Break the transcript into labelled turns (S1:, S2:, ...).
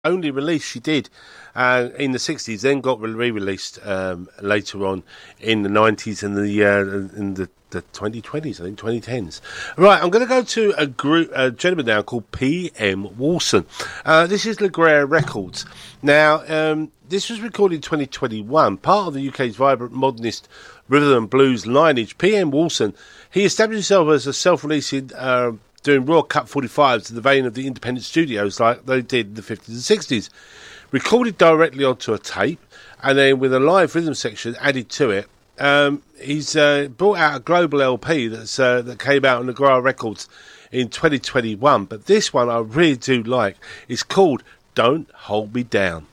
S1: only release she did in the 60s, then got re-released later on in the 90s and the 2020s, I think 2010s. Right, I'm going to go to a gentleman now called P.M. Walson. This is LeGrare Records. Now, this was recorded in 2021, part of the UK's vibrant modernist rhythm and blues lineage. P.M. Walson, he established himself as a self-releasing doing Royal Cut 45s in the vein of the independent studios like they did in the 50s and 60s. Recorded directly onto a tape and then with a live rhythm section added to it. He's brought out a global LP that came out on LeGrare Records in 2021. But this one I really do like. It's called Don't Hold Me Down.